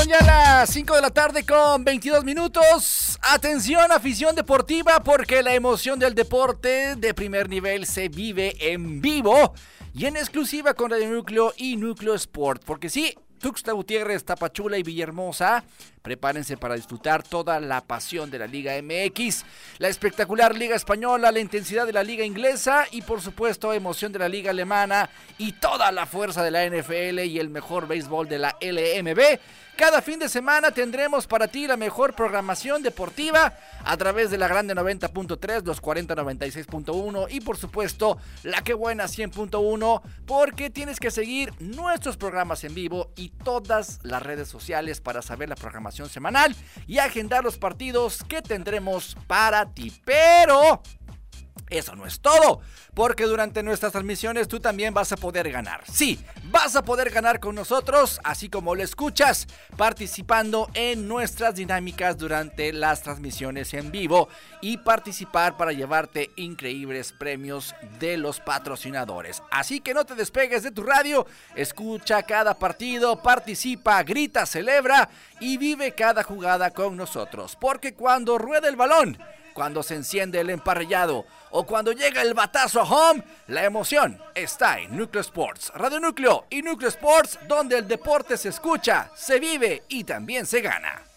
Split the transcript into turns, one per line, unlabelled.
ya las 5 de la tarde con 22 minutos. Atención, afición deportiva, porque la emoción del deporte de primer nivel se vive en vivo y en exclusiva con Radio Núcleo y Núcleo Sport. Porque sí, Tuxtla Gutiérrez, Tapachula y Villahermosa, prepárense para disfrutar toda la pasión de la Liga MX, la espectacular Liga Española, la intensidad de la Liga Inglesa y por supuesto emoción de la Liga Alemana y toda la fuerza de la NFL y el mejor béisbol de la LMB. Cada fin de semana tendremos para ti la mejor programación deportiva a través de la Grande 90.3, los 4096.1 y por supuesto la Que Buena 100.1, porque tienes que seguir nuestros programas en vivo y todas las redes sociales para saber la programación semanal y agendar los partidos que tendremos para ti. Pero eso no es todo, porque durante nuestras transmisiones tú también vas a poder ganar. Sí, vas a poder ganar con nosotros, así como lo escuchas, participando en nuestras dinámicas durante las transmisiones en vivo y participar para llevarte increíbles premios de los patrocinadores. Así que no te despegues de tu radio, escucha cada partido, participa, grita, celebra y vive cada jugada con nosotros, porque cuando rueda el balón, cuando se enciende el emparrillado o cuando llega el batazo a home, la emoción está en Núcleo Sports, Radio Núcleo y Núcleo Sports, donde el deporte se escucha, se vive y también se gana.